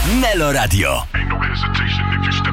Nelo Radio. Ain't no hesitation if you step